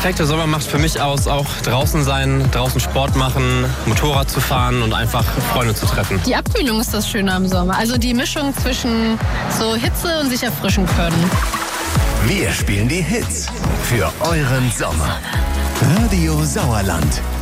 perfekte Sommer macht für mich aus, auch draußen sein, draußen Sport machen, Motorrad zu fahren und einfach Freunde zu treffen. Die Abkühlung ist das Schöne am Sommer. Also die Mischung zwischen so Hitze und sich erfrischen können. Wir spielen die Hits für euren Sommer. Radio Sauerland.